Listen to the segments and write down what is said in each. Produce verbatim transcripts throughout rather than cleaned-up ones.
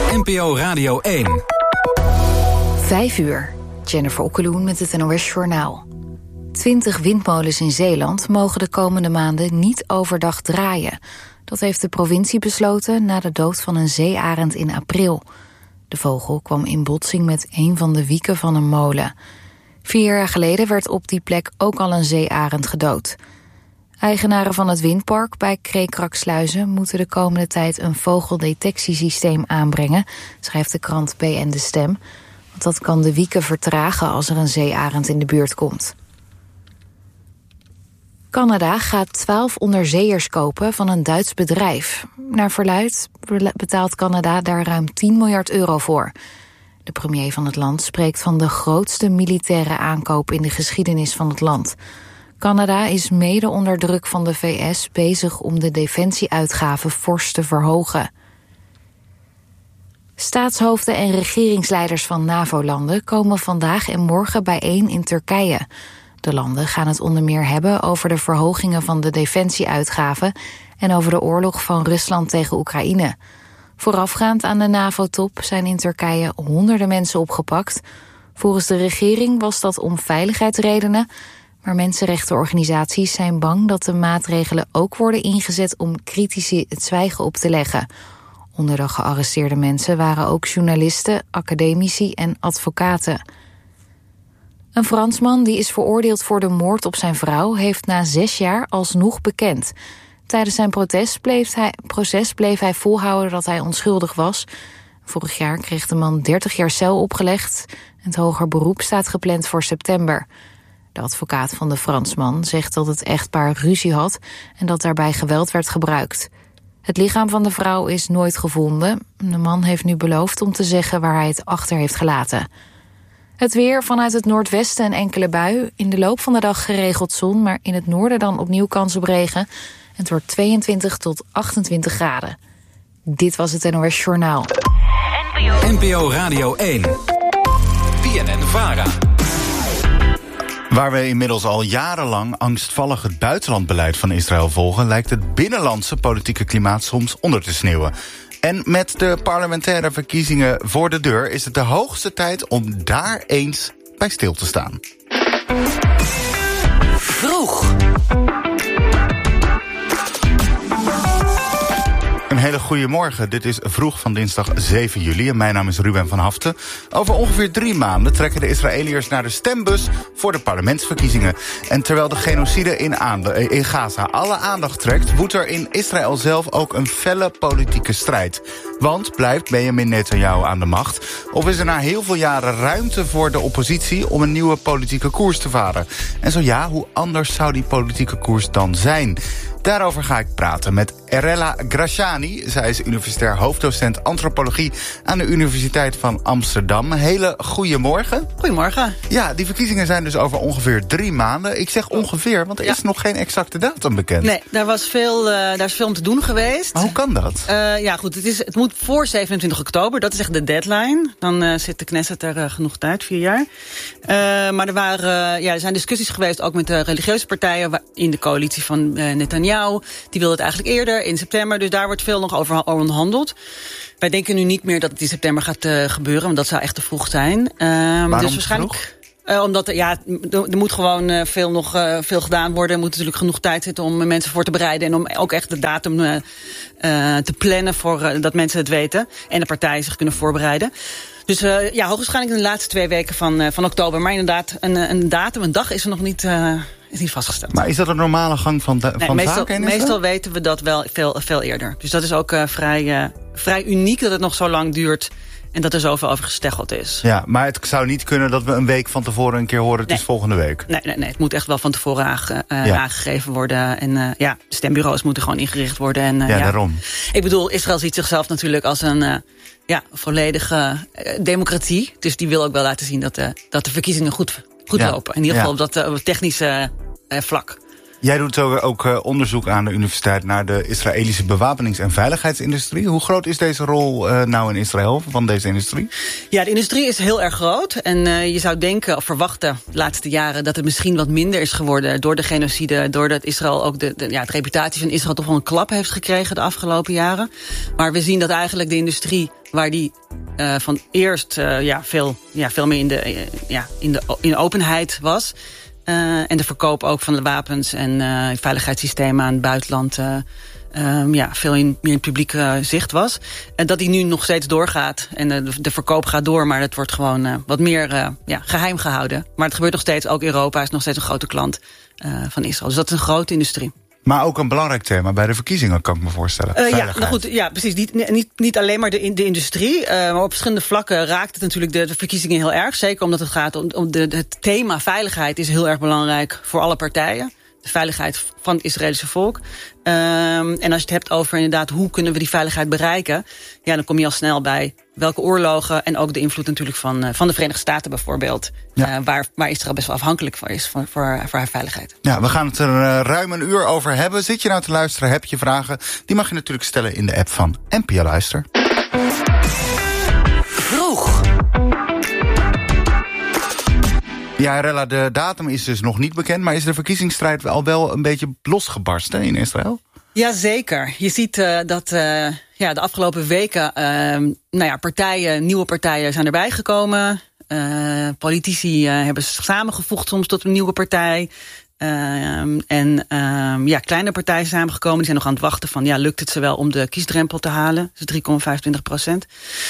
N P O Radio één. Vijf uur. Jennifer Okkeloen met het N O S Journaal. Twintig windmolens in Zeeland mogen de komende maanden niet overdag draaien. Dat heeft de provincie besloten na de dood van een zeearend in april. De vogel kwam in botsing met een van de wieken van een molen. Vier jaar geleden werd op die plek ook al een zeearend gedood. Eigenaren van het windpark bij Kreekraksluizen moeten de komende tijd een vogeldetectiesysteem aanbrengen, schrijft de krant B N De Stem. Want dat kan de wieken vertragen als er een zeearend in de buurt komt. Canada gaat twaalf onderzeeërs kopen van een Duits bedrijf. Naar verluidt betaalt Canada daar ruim tien miljard euro voor. De premier van het land spreekt van de grootste militaire aankoop in de geschiedenis van het land. Canada is mede onder druk van de V S bezig om de defensieuitgaven fors te verhogen. Staatshoofden en regeringsleiders van NAVO-landen komen vandaag en morgen bijeen in Turkije. De landen gaan het onder meer hebben over de verhogingen van de defensieuitgaven en over de oorlog van Rusland tegen Oekraïne. Voorafgaand aan de NAVO-top zijn in Turkije honderden mensen opgepakt. Volgens de regering was dat om veiligheidsredenen, maar mensenrechtenorganisaties zijn bang dat de maatregelen ook worden ingezet om critici het zwijgen op te leggen. Onder de gearresteerde mensen waren ook journalisten, academici en advocaten. Een Fransman die is veroordeeld voor de moord op zijn vrouw heeft na zes jaar alsnog bekend. Tijdens zijn protest bleef hij, proces bleef hij volhouden dat hij onschuldig was. Vorig jaar kreeg de man dertig jaar cel opgelegd. Het hoger beroep staat gepland voor september. De advocaat van de Fransman zegt dat het echtpaar ruzie had en dat daarbij geweld werd gebruikt. Het lichaam van de vrouw is nooit gevonden. De man heeft nu beloofd om te zeggen waar hij het achter heeft gelaten. Het weer, vanuit het noordwesten een enkele bui. In de loop van de dag geregeld zon, maar in het noorden dan opnieuw kans op regen. Het wordt tweeëntwintig tot achtentwintig graden. Dit was het N O S Journaal. N P O Radio één. B N N-Vara. Waar we inmiddels al jarenlang angstvallig het buitenlandbeleid van Israël volgen, lijkt het binnenlandse politieke klimaat soms onder te sneeuwen. En met de parlementaire verkiezingen voor de deur is het de hoogste tijd om daar eens bij stil te staan. Vroeg. Een hele goede morgen. Dit is Vroeg van dinsdag zeven juli en mijn naam is Ruben van Haften. Over ongeveer drie maanden trekken de Israëliërs naar de stembus voor de parlementsverkiezingen. En terwijl de genocide in, aande- in Gaza alle aandacht trekt, woedt er in Israël zelf ook een felle politieke strijd. Want blijft Benjamin Netanyahu aan de macht? Of is er na heel veel jaren ruimte voor de oppositie om een nieuwe politieke koers te varen? En zo ja, hoe anders zou die politieke koers dan zijn? Daarover ga ik praten met Erella Graciani. Zij is universitair hoofddocent antropologie aan de Universiteit van Amsterdam. Hele goede morgen. Goedemorgen. Ja, die verkiezingen zijn dus over ongeveer drie maanden. Ik zeg ongeveer, want er is ja. nog geen exacte datum bekend. Nee, daar, was veel, uh, daar is veel om te doen geweest. Maar hoe kan dat? Uh, ja, goed, het, is, het moet voor zevenentwintig oktober. Dat is echt de deadline. Dan uh, zit de Knesset er uh, genoeg tijd, vier jaar. Uh, maar er, waren, uh, ja, er zijn discussies geweest, ook met de religieuze partijen in de coalitie van uh, Netanyahu. Die wilde het eigenlijk eerder, in september. Dus daar wordt veel nog over onderhandeld. Wij denken nu niet meer dat het in september gaat uh, gebeuren, want dat zou echt te vroeg zijn. Uh, Waarom dus waarschijnlijk. Uh, omdat er, ja, er moet gewoon uh, veel, nog, uh, veel gedaan worden. Er moet natuurlijk genoeg tijd zitten om mensen voor te bereiden. En om ook echt de datum uh, uh, te plannen voor uh, dat mensen het weten. En de partijen zich kunnen voorbereiden. Dus uh, ja, hoogstwaarschijnlijk in de laatste twee weken van, uh, van oktober. Maar inderdaad, een, een datum, een dag is er nog niet, uh, is niet vastgesteld. Maar is dat een normale gang van, da- nee, van meestal, zaken? Meestal weten we dat wel veel, veel eerder. Dus dat is ook uh, vrij, uh, vrij uniek dat het nog zo lang duurt. En dat er zoveel over gesteggeld is. Ja, maar het zou niet kunnen dat we een week van tevoren een keer horen, het nee. is volgende week. Nee, nee, nee, het moet echt wel van tevoren aange, uh, ja. aangegeven worden. En uh, ja, de stembureaus moeten gewoon ingericht worden. En, uh, ja, ja, daarom. Ik bedoel, Israël ziet zichzelf natuurlijk als een uh, ja, volledige uh, democratie. Dus die wil ook wel laten zien dat, uh, dat de verkiezingen goed, goed ja. lopen. In ieder geval ja. op dat uh, technische uh, vlak. Jij doet ook, ook uh, onderzoek aan de universiteit naar de Israëlische bewapenings- en veiligheidsindustrie. Hoe groot is deze rol uh, nou in Israël van deze industrie? Ja, de industrie is heel erg groot. En uh, je zou denken of verwachten de laatste jaren dat het misschien wat minder is geworden door de genocide. Doordat Israël ook de, de, ja, de reputatie van Israël toch wel een klap heeft gekregen de afgelopen jaren. Maar we zien dat eigenlijk de industrie waar die uh, van eerst uh, ja, veel, ja, veel meer in de, uh, ja, in de, in de openheid was. Uh, en de verkoop ook van de wapens en uh, veiligheidssystemen aan het buitenland uh, um, ja, veel in, meer in publiek uh, zicht was. En dat die nu nog steeds doorgaat. En uh, de, de verkoop gaat door, maar het wordt gewoon uh, wat meer uh, ja, geheim gehouden. Maar het gebeurt nog steeds, ook Europa is nog steeds een grote klant uh, van Israël. Dus dat is een grote industrie. Maar ook een belangrijk thema bij de verkiezingen, kan ik me voorstellen. Uh, ja, nou goed, ja, precies. Niet, niet, niet alleen maar de, de industrie, uh, maar op verschillende vlakken raakt het natuurlijk de, de verkiezingen heel erg. Zeker omdat het gaat om, om de, het thema veiligheid is heel erg belangrijk voor alle partijen. De veiligheid van het Israëlische volk. Um, en als je het hebt over inderdaad hoe kunnen we die veiligheid bereiken, ja, dan kom je al snel bij welke oorlogen en ook de invloed natuurlijk van, uh, van de Verenigde Staten bijvoorbeeld. Ja. Uh, waar, waar Israël best wel afhankelijk van is voor, voor, voor haar veiligheid. Ja, we gaan het er uh, ruim een uur over hebben. Zit je nou te luisteren, heb je vragen? Die mag je natuurlijk stellen in de app van N P O Luister. Vroeg. Ja, Rella, de datum is dus nog niet bekend, maar is de verkiezingsstrijd al wel een beetje losgebarsten in Israël? Jazeker. Je ziet uh, dat uh, ja, de afgelopen weken uh, nou ja, partijen, nieuwe partijen zijn erbij gekomen. Uh, politici uh, hebben zich samengevoegd soms tot een nieuwe partij. Uh, en uh, ja, kleine partijen zijn samengekomen. Die zijn nog aan het wachten van, ja, lukt het ze wel om de kiesdrempel te halen? Dus drie komma vijfentwintig procent.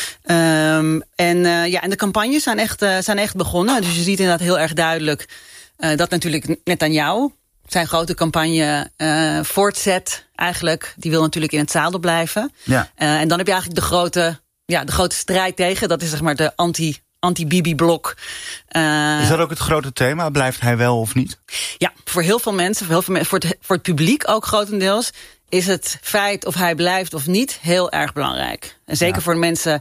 Um, en, uh, ja, en de campagnes zijn echt, uh, zijn echt begonnen. Dus je ziet inderdaad heel erg duidelijk uh, dat natuurlijk Netanyahu zijn grote campagne uh, voortzet eigenlijk. Die wil natuurlijk in het zadel blijven. Ja. Uh, en dan heb je eigenlijk de grote, ja, de grote strijd tegen. Dat is zeg maar de anti anti-Bibi-blok. Uh, is dat ook het grote thema? Blijft hij wel of niet? Ja, voor heel veel mensen, voor, heel veel mensen, voor, het, voor het publiek ook grotendeels, is het feit of hij blijft of niet heel erg belangrijk. En zeker ja. voor de mensen,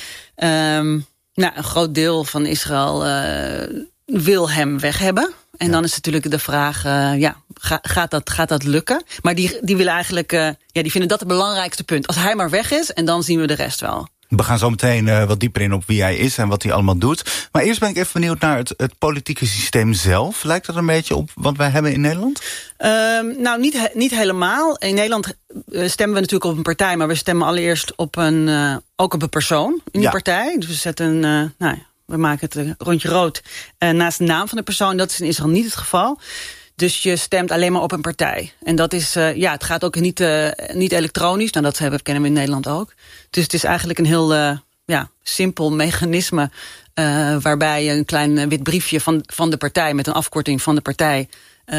um, nou, een groot deel van Israël uh, wil hem weg hebben. En ja. dan is natuurlijk de vraag, uh, ja, ga, gaat, dat, gaat dat lukken? Maar die, die willen eigenlijk, uh, ja, die vinden dat het belangrijkste punt. Als hij maar weg is, en dan zien we de rest wel. We gaan zo meteen uh, wat dieper in op wie hij is en wat hij allemaal doet. Maar eerst ben ik even benieuwd naar het, het politieke systeem zelf. Lijkt dat een beetje op wat wij hebben in Nederland? Um, nou, niet, niet helemaal. In Nederland stemmen we natuurlijk op een partij, maar we stemmen allereerst op een, uh, ook op een persoon in die ja. partij. Dus we zetten, uh, nou ja, we maken het uh, rondje rood uh, naast de naam van de persoon. Dat is in Israël niet het geval. Dus je stemt alleen maar op een partij. En dat is, uh, ja, het gaat ook niet, uh, niet elektronisch. Nou, dat hebben, kennen we in Nederland ook. Dus het is eigenlijk een heel uh, ja, simpel mechanisme, Uh, waarbij je een klein uh, wit briefje van, van de partij met een afkorting van de partij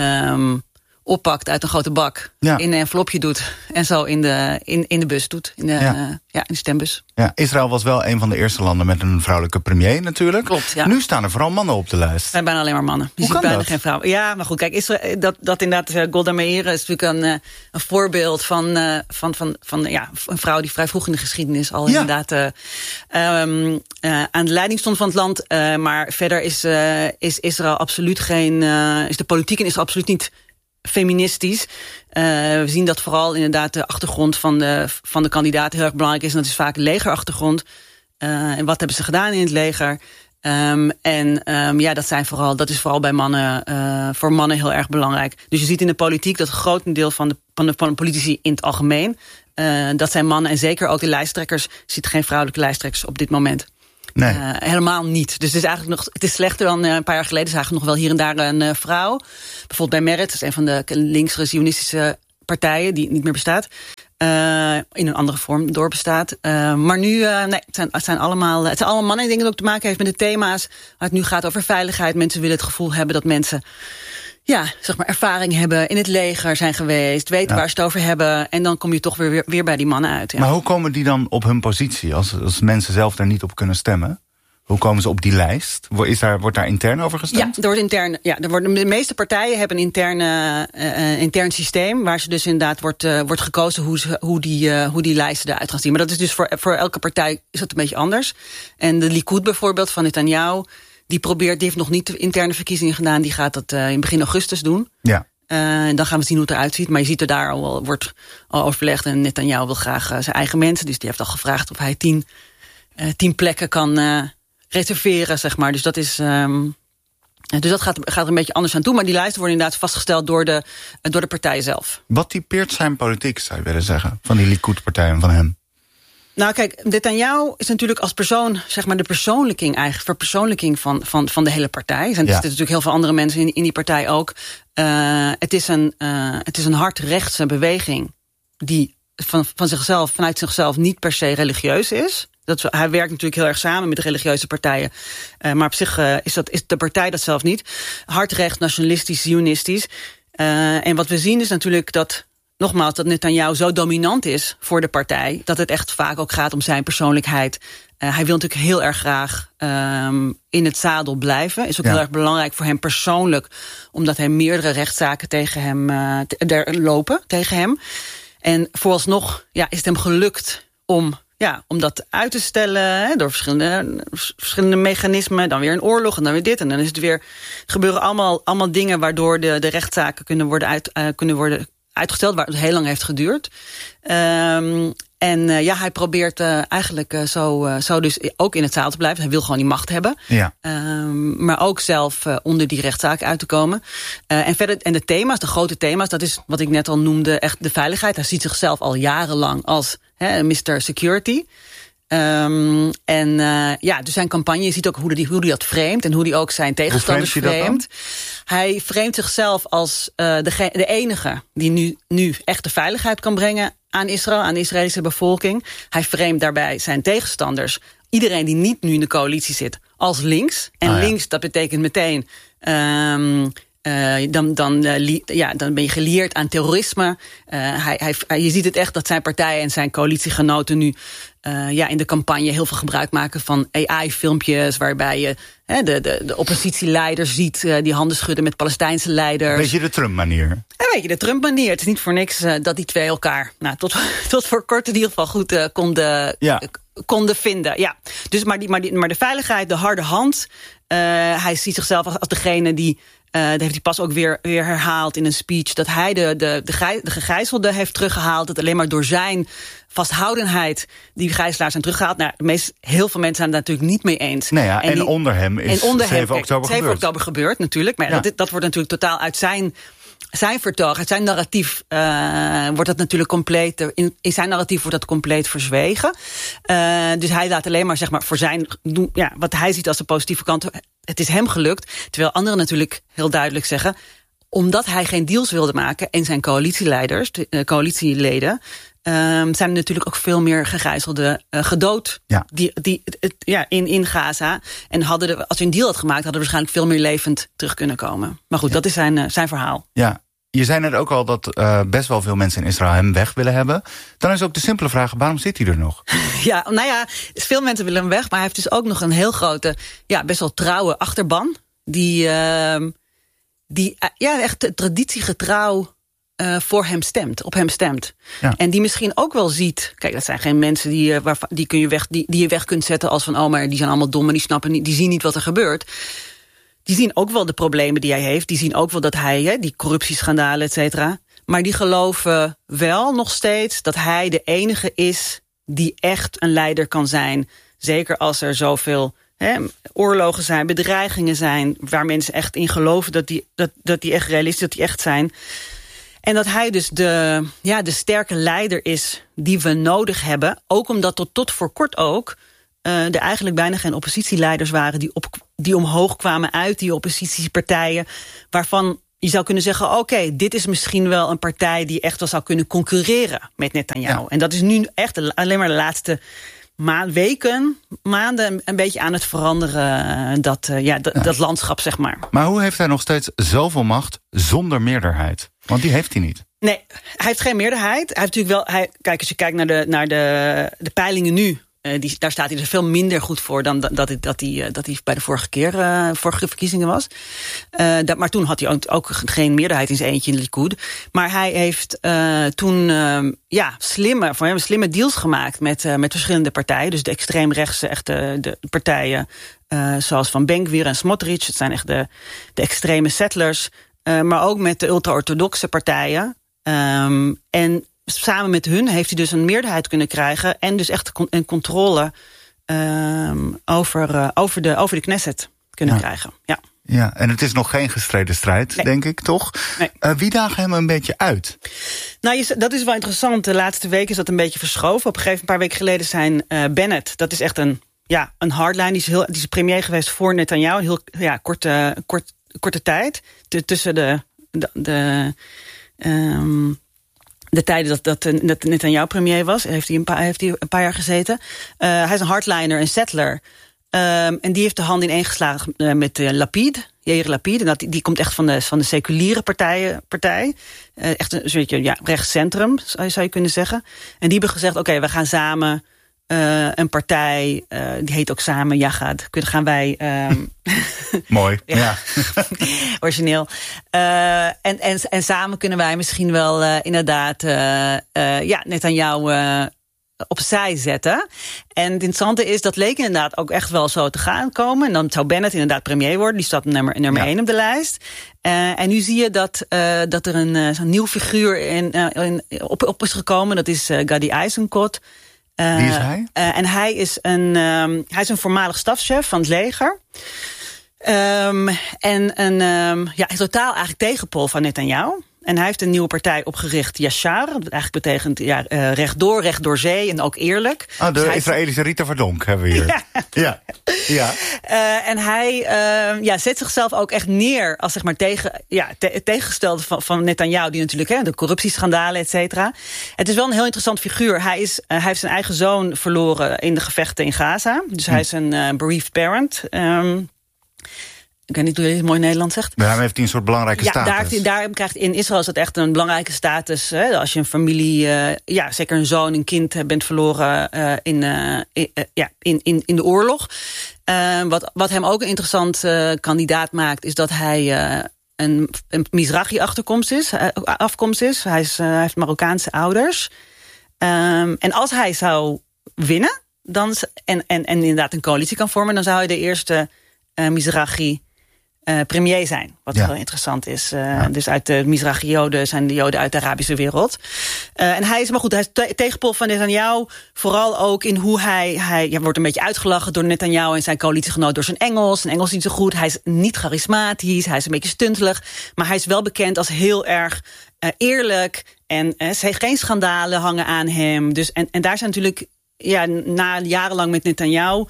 Um, oppakt uit een grote bak, ja. in een envelopje doet en zo in de, in, in de bus doet, in de, ja. Uh, ja, in de stembus. Ja, Israël was wel een van de eerste landen met een vrouwelijke premier natuurlijk. Klopt, ja. Nu staan er vooral mannen op de lijst. Er zijn bijna alleen maar mannen. Je Hoe ziet bijna dat? geen vrouwen. Ja, maar goed, kijk, Israël, dat, dat inderdaad, Golda Meir is natuurlijk een, een voorbeeld van, uh, van, van, van ja, een vrouw die vrij vroeg in de geschiedenis al ja. inderdaad uh, um, uh, aan de leiding stond van het land. Uh, maar verder is, uh, is Israël absoluut geen, uh, is de politiek in Israël absoluut niet feministisch. Uh, we zien dat vooral inderdaad de achtergrond van de, van de kandidaat heel erg belangrijk is. En dat is vaak een legerachtergrond. Uh, en wat hebben ze gedaan in het leger? Um, en um, ja, dat, zijn vooral, dat is vooral bij mannen, uh, voor mannen heel erg belangrijk. Dus je ziet in de politiek dat een groot deel van de, van de, van de politici in het algemeen, uh, dat zijn mannen. En zeker ook de lijsttrekkers. Je ziet geen vrouwelijke lijsttrekkers op dit moment. Nee. Uh, helemaal niet. Dus het is eigenlijk nog, het is slechter dan uh, een paar jaar geleden. Zagen we nog wel hier en daar een uh, vrouw. Bijvoorbeeld bij Meretz, dat is een van de linkse zionistische partijen die niet meer bestaat. Uh, in een andere vorm doorbestaat. Uh, maar nu, uh, nee, het zijn, het zijn allemaal, het zijn allemaal mannen. Ik denk dat het ook te maken heeft met de thema's waar het nu gaat over veiligheid. Mensen willen het gevoel hebben dat mensen, ja, zeg maar, ervaring hebben, in het leger zijn geweest, weten ja. waar ze het over hebben. En dan kom je toch weer, weer, weer bij die mannen uit. Ja. Maar hoe komen die dan op hun positie als, als mensen zelf daar niet op kunnen stemmen? Hoe komen ze op die lijst? Is daar, wordt daar intern over gestemd? Ja, er wordt intern, ja er worden, de meeste partijen hebben een interne, uh, intern systeem, waar ze dus inderdaad wordt, uh, wordt gekozen hoe, ze, hoe, die, uh, hoe die lijsten eruit gaan zien. Maar dat is dus voor, voor elke partij is dat een beetje anders. En de Likud bijvoorbeeld van Netanyahu, die probeert, die heeft nog niet de interne verkiezingen gedaan. Die gaat dat uh, in begin augustus doen. Ja. Uh, en dan gaan we zien hoe het eruit ziet. Maar je ziet er daar al, wordt al overlegd. En Netanyahu wil graag uh, zijn eigen mensen. Dus die heeft al gevraagd of hij tien, uh, tien plekken kan uh, reserveren, zeg maar. Dus dat is, um, dus dat gaat, gaat er een beetje anders aan toe. Maar die lijsten worden inderdaad vastgesteld door de, uh, door de partij zelf. Wat typeert zijn politiek, zou je willen zeggen? Van die Likud-partij en van hem? Nou kijk, Netanyahu is natuurlijk als persoon, zeg maar de persoonlijking eigenlijk, verpersoonlijking van, van, van de hele partij. Er zijn ja. natuurlijk heel veel andere mensen in, in die partij ook. Uh, het is een, uh, het is een hardrechtse beweging die van, van zichzelf, vanuit zichzelf niet per se religieus is. Dat, hij werkt natuurlijk heel erg samen met de religieuze partijen. Uh, maar op zich uh, is, dat, is de partij dat zelf niet. Hardrechts, nationalistisch, zionistisch. Uh, en wat we zien is natuurlijk dat, nogmaals, dat Netanyahu zo dominant is voor de partij, dat het echt vaak ook gaat om zijn persoonlijkheid. Uh, hij wil natuurlijk heel erg graag um, in het zadel blijven. Is ook ja. heel erg belangrijk voor hem persoonlijk, omdat hij meerdere rechtszaken tegen hem uh, er lopen tegen hem. En vooralsnog ja, is het hem gelukt om, ja, om dat uit te stellen, hè, door verschillende, verschillende mechanismen. Dan weer een oorlog en dan weer dit. En dan is het weer, gebeuren allemaal, allemaal dingen waardoor de, de rechtszaken kunnen worden, uit, uh, kunnen worden uitgesteld, waar het heel lang heeft geduurd. Um, en uh, ja, hij probeert uh, eigenlijk uh, zo, uh, zo dus ook in het zadel te blijven. Hij wil gewoon die macht hebben. Ja. Um, maar ook zelf uh, onder die rechtszaak uit te komen. Uh, en verder, en de thema's, de grote thema's, dat is wat ik net al noemde, echt de veiligheid. Hij ziet zichzelf al jarenlang als hè, mister Security. Um, en uh, ja, dus zijn campagne, je ziet ook hoe hij hoe die dat framet en hoe hij ook zijn tegenstanders framet. Hij framet zichzelf als uh, de, de enige die nu, nu echt de veiligheid kan brengen aan Israël, aan de Israëlische bevolking. Hij framet daarbij zijn tegenstanders, iedereen die niet nu in de coalitie zit, als links. En ah, ja. links, dat betekent meteen Um, Uh, dan, dan, uh, li- ja, dan ben je gelieerd aan terrorisme. Uh, hij, hij, je ziet het echt dat zijn partij en zijn coalitiegenoten nu uh, ja, in de campagne heel veel gebruik maken van A I-filmpjes, waarbij je hè, de, de, de oppositieleiders ziet uh, die handen schudden met Palestijnse leiders. Weet je de Trump-manier? Ja, weet je, de Trump-manier. Het is niet voor niks uh, dat die twee elkaar nou, tot, tot voor kort in ieder geval goed uh, konden, ja. uh, konden vinden. Ja. Dus, maar, die, maar, die, maar de veiligheid, de harde hand. Uh, hij ziet zichzelf als, als degene die Uh, dat heeft hij pas ook weer, weer herhaald in een speech, dat hij de, de, de, gij, de gegijzelden heeft teruggehaald. Dat alleen maar door zijn vasthoudenheid die gijzelaars zijn teruggehaald. Nou, de meest, heel veel mensen zijn het daar natuurlijk niet mee eens. Nee, ja, en, en die, onder hem is onder zeven oktober gebeurd. zeven oktober gebeurd, natuurlijk. Maar ja. dat, dat wordt natuurlijk totaal uit zijn, zijn vertoog, uit zijn narratief uh, wordt dat natuurlijk compleet, in, in zijn narratief wordt dat compleet verzwegen. Uh, dus hij laat alleen maar, zeg maar, voor zijn, ja, wat hij ziet als de positieve kant, het is hem gelukt. Terwijl anderen natuurlijk heel duidelijk zeggen, omdat hij geen deals wilde maken en zijn coalitieleiders, de, coalitieleden, Um, zijn er natuurlijk ook veel meer gegijzelden uh, gedood ja. Die, die, het, ja, in, in Gaza. En hadden de, als hij een deal had gemaakt, hadden we waarschijnlijk veel meer levend terug kunnen komen. Maar goed, ja. dat is zijn, uh, zijn verhaal. Ja, je zei net ook al dat uh, best wel veel mensen in Israël hem weg willen hebben. Dan is ook de simpele vraag, waarom zit hij er nog? Ja, nou ja, veel mensen willen hem weg. Maar hij heeft dus ook nog een heel grote, ja, best wel trouwe achterban. Die, uh, die uh, ja, echt traditiegetrouw Uh, voor hem stemt, op hem stemt. Ja. En die misschien ook wel ziet, kijk, dat zijn geen mensen die, uh, waarvan, die, kun je weg, die, die je weg kunt zetten als van, oh, maar die zijn allemaal dom en die snappen niet, die zien niet wat er gebeurt. Die zien ook wel de problemen die hij heeft. Die zien ook wel dat hij, hè, die corruptieschandalen, et cetera. Maar die geloven wel nog steeds dat hij de enige is die echt een leider kan zijn. Zeker als er zoveel hè, oorlogen zijn, bedreigingen zijn, waar mensen echt in geloven dat die, dat, dat die echt realistisch, dat die echt zijn. En dat hij dus de, ja, de sterke leider is die we nodig hebben. Ook omdat tot, tot voor kort ook uh, er eigenlijk bijna geen oppositieleiders waren die, op, die omhoog kwamen uit die oppositiepartijen. Waarvan je zou kunnen zeggen, oké, okay, dit is misschien wel een partij die echt wel zou kunnen concurreren met Netanyahu. Ja. En dat is nu echt alleen maar de laatste maand, weken, maanden een beetje aan het veranderen, dat, uh, ja, d- ja. dat landschap, zeg maar. Maar hoe heeft hij nog steeds zoveel macht zonder meerderheid? Want die heeft hij niet. Nee, hij heeft geen meerderheid. Hij heeft natuurlijk wel, hij, kijk, als je kijkt naar de, naar de, de peilingen nu, uh, die, daar staat hij er veel minder goed voor dan dat, dat, dat, hij, uh, dat hij bij de vorige keer, uh, vorige verkiezingen was. Uh, dat, maar toen had hij ook, ook geen meerderheid in zijn eentje in de Likud. Maar hij heeft uh, toen uh, ja, slimme, voor hem slimme deals gemaakt met, uh, met verschillende partijen. Dus de extreemrechtse echte de partijen, uh, zoals van Ben-Gvir en Smotrich. Het zijn echt de, de extreme settlers. Uh, maar ook met de ultra-orthodoxe partijen. Um, en samen met hun heeft hij dus een meerderheid kunnen krijgen en dus echt een controle um, over, uh, over, de, over de Knesset kunnen ja. krijgen. Ja. Ja, en het is nog geen gestreden strijd, nee. denk ik, toch? Nee. Uh, wie dagen hem een beetje uit? Nou, je, dat is wel interessant. De laatste week is dat een beetje verschoven. Op een gegeven een paar weken geleden zijn uh, Bennett, dat is echt een, ja, een hardline. Die is, heel, die is premier geweest voor Netanyahu. Heel ja, korte, kort, korte tijd. T- tussen de, de, de, um, de tijden dat, dat, dat Netanyahu premier was. Heeft hij een paar, heeft hij een paar jaar gezeten. Uh, hij is een hardliner, een settler. Um, en die heeft de hand ineengeslagen uh, met uh, Lapid, Yair Lapid. En dat, die, die komt echt van de, van de seculiere partijen, partij. Uh, echt een soort ja, rechtscentrum, zou, zou je kunnen zeggen. En die hebben gezegd, oké, okay, we gaan samen uh, een partij, uh, die heet ook samen Yachad. Kunnen gaan wij... Um, Mooi, ja. ja. Origineel. Uh, en, en, en samen kunnen wij misschien wel uh, inderdaad... Uh, uh, ja, net aan jou... Uh, opzij zetten. En het interessante is, dat leek inderdaad ook echt wel zo te gaan komen. En dan zou Bennett inderdaad premier worden. Die staat nummer, nummer ja. één op de lijst. Uh, en nu zie je dat, uh, dat er een uh, zo'n nieuw figuur in, uh, in, op, op is gekomen. Dat is uh, Gadi Eisenkot. Uh, Wie is hij? Uh, en hij is, een, um, hij is een voormalig stafchef van het leger. Um, en een um, ja, totaal eigenlijk tegenpol van Netanyahu. En hij heeft een nieuwe partij opgericht, Yashar. Dat eigenlijk betekent ja, uh, rechtdoor, recht door zee en ook eerlijk. Ah, de dus Israëlische Rita Verdonk hebben we hier. Ja. ja. ja. Uh, en hij uh, ja, zet zichzelf ook echt neer als zeg maar tegen, ja, te, tegengestelde van, van Netanyahu, die natuurlijk hè, de corruptieschandalen, et cetera. Het is wel een heel interessant figuur. Hij, is, uh, hij heeft zijn eigen zoon verloren in de gevechten in Gaza. Dus hm. hij is een uh, bereaved parent. Um, Ik weet niet hoe je het mooi in Nederland zegt. Maar daarmee heeft hij een soort belangrijke ja, status. Daar, daar krijgt, in Israël is dat echt een belangrijke status. Hè, als je een familie, uh, ja, zeker een zoon, een kind bent verloren uh, in, uh, in, uh, ja, in, in, in de oorlog. Uh, wat, wat hem ook een interessant uh, kandidaat maakt, is dat hij uh, een, een Mizrahi-achterkomst is, uh, afkomst is. Hij, is uh, hij heeft Marokkaanse ouders. Um, en als hij zou winnen, dan, en, en, en inderdaad een coalitie kan vormen, dan zou hij de eerste uh, Mizrahi Uh, premier zijn, wat ja. heel interessant is. Uh, ja. Dus uit de Mizrahi-Joden zijn de Joden uit de Arabische wereld. Uh, en hij is, maar goed, hij is te- tegenpol van Netanyahu. Vooral ook in hoe hij, hij ja, wordt een beetje uitgelachen door Netanyahu en zijn coalitiegenoot door zijn Engels. Zijn Engels is niet zo goed, hij is niet charismatisch, hij is een beetje stuntelig. Maar hij is wel bekend als heel erg uh, eerlijk. En uh, geen schandalen hangen aan hem. Dus, en, en daar zijn natuurlijk, ja, na jarenlang met Netanyahu...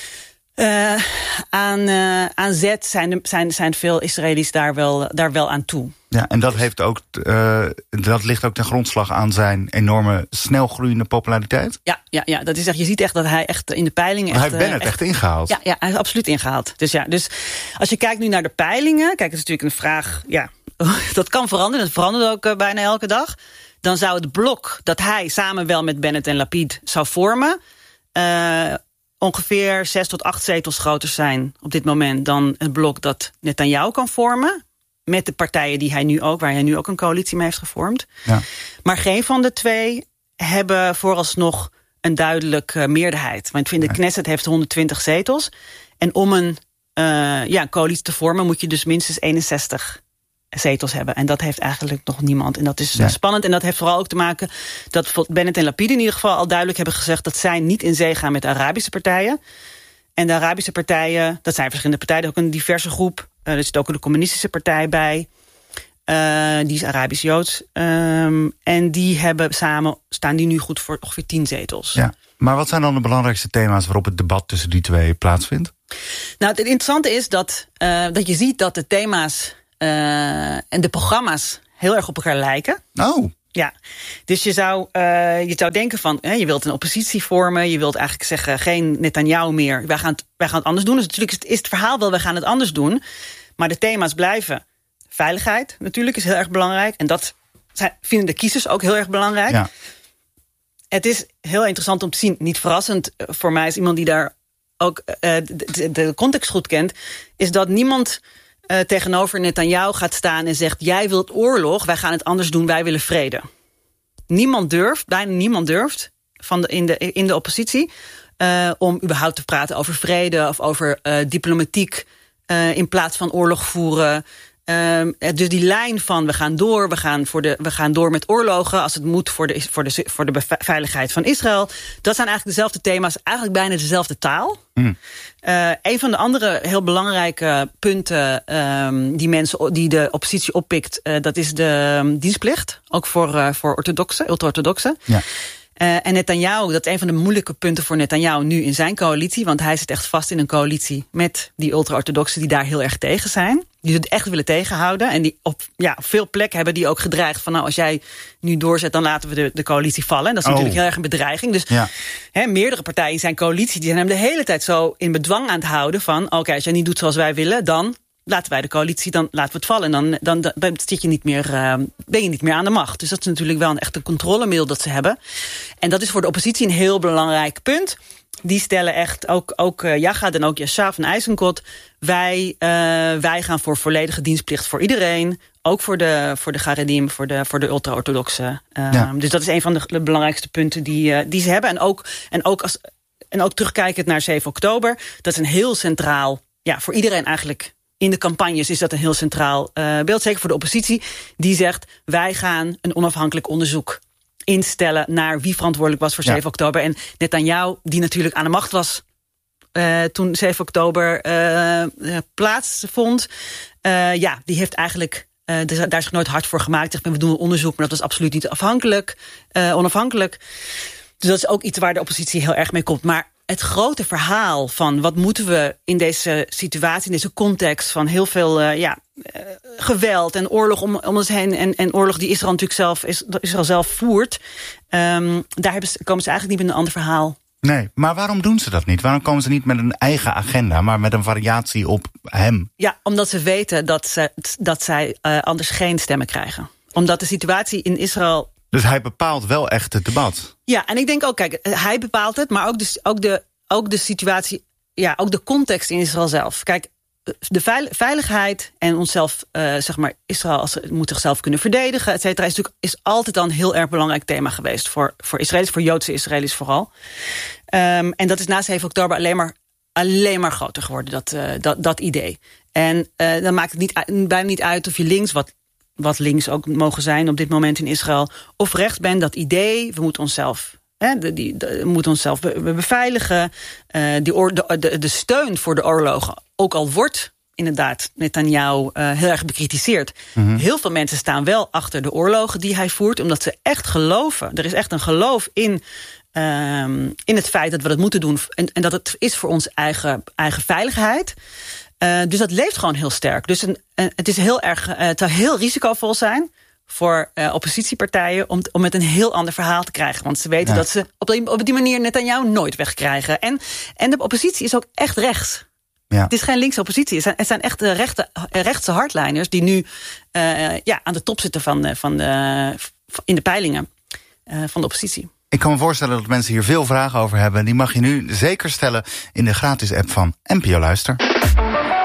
Uh, aan, uh, aan zet zijn, zijn, zijn veel Israëli's daar wel, daar wel aan toe. Ja, en dat, heeft ook, uh, dat ligt ook ten grondslag aan zijn enorme snelgroeiende populariteit? Ja, ja, ja, dat is echt, je ziet echt dat hij echt in de peilingen... Maar echt, hij heeft Bennett echt, echt ingehaald. Ja, ja, hij is absoluut ingehaald. Dus ja, dus als je kijkt nu naar de peilingen... Kijk, het is natuurlijk een vraag... Ja, dat kan veranderen, dat verandert ook uh, bijna elke dag. Dan zou het blok dat hij samen wel met Bennett en Lapid zou vormen... Uh, ongeveer zes tot acht zetels groter zijn op dit moment dan het blok dat Netanyahu kan vormen. Met de partijen die hij nu ook, waar hij nu ook een coalitie mee heeft gevormd. Ja. Maar geen van de twee hebben vooralsnog een duidelijke uh, meerderheid. Want ik vind de Knesset heeft honderdtwintig zetels. En om een uh, ja, coalitie te vormen moet je dus minstens eenenzestig zetels hebben. En dat heeft eigenlijk nog niemand. En dat is ja. spannend. En dat heeft vooral ook te maken dat Bennett en Lapid in ieder geval al duidelijk hebben gezegd dat zij niet in zee gaan met de Arabische partijen. En de Arabische partijen, dat zijn verschillende partijen, ook een diverse groep. Uh, er zit ook een communistische partij bij. Uh, die is Arabisch-Joods. Um, en die hebben samen, staan die nu goed voor ongeveer tien zetels. Ja. Maar wat zijn dan de belangrijkste thema's waarop het debat tussen die twee plaatsvindt? Nou, het interessante is dat, uh, dat je ziet dat de thema's Uh, en de programma's heel erg op elkaar lijken. Oh. Ja, dus je zou, uh, je zou denken van, hè, je wilt een oppositie vormen. Je wilt eigenlijk zeggen, geen Netanyahu meer. Wij gaan het, wij gaan het anders doen. Dus natuurlijk is het, is het verhaal wel, wij gaan het anders doen. Maar de thema's blijven. Veiligheid natuurlijk is heel erg belangrijk. En dat zijn, vinden de kiezers ook heel erg belangrijk. Ja. Het is heel interessant om te zien. Niet verrassend voor mij is iemand die daar ook uh, de, de context goed kent. Is dat niemand... Uh, tegenover Netanyahu gaat staan en zegt... jij wilt oorlog, wij gaan het anders doen, wij willen vrede. Niemand durft, bijna niemand durft van de, in, de, in de oppositie... Uh, om überhaupt te praten over vrede of over uh, diplomatiek... Uh, in plaats van oorlog voeren. Um, dus die lijn van we gaan door, we gaan, voor de, we gaan door met oorlogen als het moet voor de, voor de, voor de beveiligheid van Israël. Dat zijn eigenlijk dezelfde thema's, eigenlijk bijna dezelfde taal. Mm. Uh, een van de andere heel belangrijke punten um, die, mensen, die de oppositie oppikt, uh, dat is de um, dienstplicht. Ook voor, uh, voor orthodoxen, ultra-orthodoxen. Ja. Uh, en Netanyahu, dat is een van de moeilijke punten voor Netanyahu nu in zijn coalitie. Want hij zit echt vast in een coalitie met die ultra-orthodoxen die daar heel erg tegen zijn. Die het echt willen tegenhouden. En die op ja, veel plekken hebben die ook gedreigd van nou, als jij nu doorzet, dan laten we de, de coalitie vallen. En dat is oh. natuurlijk heel erg een bedreiging. Dus ja. hè, meerdere partijen in zijn coalitie die zijn hem de hele tijd zo in bedwang aan het houden van oké, okay, als jij niet doet zoals wij willen, dan laten wij de coalitie, dan laten we het vallen. En dan, dan, dan zit je niet meer, uh, ben je niet meer aan de macht. Dus dat is natuurlijk wel een echte controlemiddel dat ze hebben. En dat is voor de oppositie een heel belangrijk punt. Die stellen echt, ook, ook uh, Yagad en ook Yashar van Eisenkot, wij, uh, wij gaan voor volledige dienstplicht voor iedereen. Ook voor de, voor de Garedim, voor de, voor de ultra-orthodoxen. Uh, ja. Dus dat is een van de, de belangrijkste punten die, uh, die ze hebben. En ook, en, ook als, en ook terugkijkend naar zeven oktober. Dat is een heel centraal, ja, voor iedereen eigenlijk. In de campagnes is dat een heel centraal uh, beeld. Zeker voor de oppositie. Die zegt, wij gaan een onafhankelijk onderzoek instellen naar wie verantwoordelijk was voor ja. zeven oktober. En Netanyahu, die natuurlijk aan de macht was uh, toen zeven oktober uh, uh, plaatsvond. Uh, ja, die heeft eigenlijk uh, daar zich nooit hard voor gemaakt. Zegt, we doen een onderzoek, maar dat was absoluut niet afhankelijk, uh, onafhankelijk. Dus dat is ook iets waar de oppositie heel erg mee komt. Maar het grote verhaal van wat moeten we in deze situatie, in deze context van heel veel uh, ja, uh, geweld en oorlog om, om ons heen en, en oorlog die Israël natuurlijk zelf, is, Israël zelf voert, um, daar hebben ze, komen ze eigenlijk niet met een ander verhaal. Nee, maar waarom doen ze dat niet? Waarom komen ze niet met een eigen agenda, maar met een variatie op hem? Ja, omdat ze weten dat, ze, dat zij uh, anders geen stemmen krijgen. Omdat de situatie in Israël. Dus hij bepaalt wel echt het debat. Ja, en ik denk ook, kijk, hij bepaalt het, maar ook de, ook de, ook de situatie, ja, ook de context in Israël zelf. Kijk, de veiligheid en onszelf, uh, zeg maar, Israël als, moet zichzelf kunnen verdedigen, et cetera, is natuurlijk is altijd dan een heel erg belangrijk thema geweest voor, voor Israëli's, voor Joodse Israëli's vooral. Um, en dat is na zeven oktober alleen maar, alleen maar groter geworden, dat, uh, dat, dat idee. En uh, dan maakt het niet, bijna niet uit of je links, wat wat links ook mogen zijn op dit moment in Israël, of rechts bent, dat idee, we moeten onszelf, hè, de, die, de, we moeten onszelf be, be, beveiligen. Uh, die or, de, de, de steun voor de oorlogen, ook al wordt inderdaad Netanyahu uh, heel erg bekritiseerd. Mm-hmm. Heel veel mensen staan wel achter de oorlogen die hij voert, omdat ze echt geloven. Er is echt een geloof in, um, in het feit dat we dat moeten doen en, en dat het is voor onze eigen, eigen veiligheid. Uh, dus dat leeft gewoon heel sterk. Dus een, een, het is heel erg, uh, het zou heel risicovol zijn voor uh, oppositiepartijen om, om met een heel ander verhaal te krijgen. Want ze weten ja. dat ze op die, op die manier Netanyahu nooit wegkrijgen. En, en de oppositie is ook echt rechts. Ja. Het is geen linkse oppositie. Het zijn, het zijn echt rechte, rechtse hardliners die nu uh, ja, aan de top zitten van, van de, in de peilingen uh, van de oppositie. Ik kan me voorstellen dat mensen hier veel vragen over hebben. Die mag je nu zeker stellen in de gratis app van N P O Luister.